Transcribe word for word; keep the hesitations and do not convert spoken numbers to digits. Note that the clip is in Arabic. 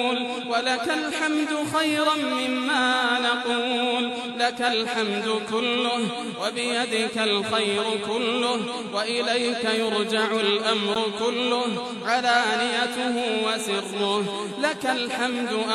ولك الحمد خيرا مما نقول. لك الحمد كله وبيدك الخير كله وإليك يرجع الأمر كله علانيته وسره. لك الحمد